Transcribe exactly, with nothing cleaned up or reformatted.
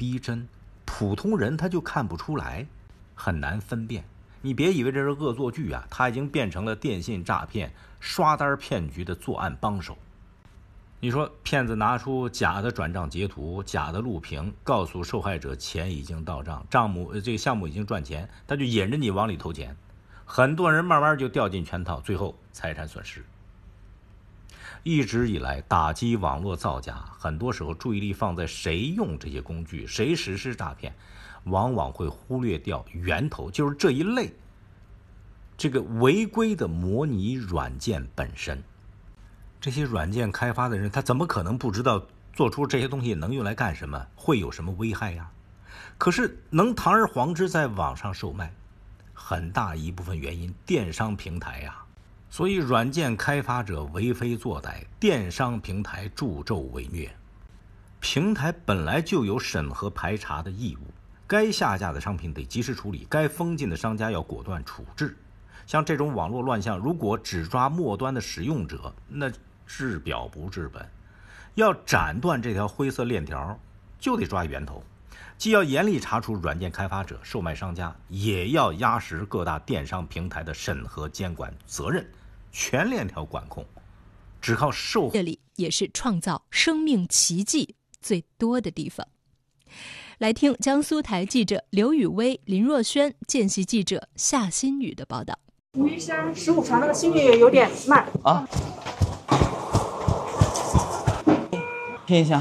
逼真，普通人他就看不出来，很难分辨。你别以为这是恶作剧啊，他已经变成了电信诈骗、刷单骗局的作案帮手。你说骗子拿出假的转账截图、假的录屏，告诉受害者钱已经到账，账目这个项目已经赚钱，他就引着你往里投钱，很多人慢慢就掉进圈套，最后财产损失。一直以来打击网络造假，很多时候注意力放在谁用这些工具，谁实施诈骗，往往会忽略掉源头，就是这一类这个违规的模拟软件本身。这些软件开发的人，他怎么可能不知道做出这些东西能用来干什么，会有什么危害呀？可是能堂而皇之在网上售卖，很大一部分原因电商平台呀。所以软件开发者为非作歹，电商平台助纣为虐。平台本来就有审核排查的义务，该下架的商品得及时处理，该封禁的商家要果断处置。像这种网络乱象，如果只抓末端的使用者，那治表不治本。要斩断这条灰色链条，就得抓源头，既要严厉查处软件开发者、售卖商家，也要压实各大电商平台的审核监管责任，全链条管控。只靠售这里也是创造生命奇迹最多的地方。来听江苏台记者刘雨薇、林若萱、见习记者夏新宇的报道。 吴医生，十五条那个心率有点慢啊，听一下。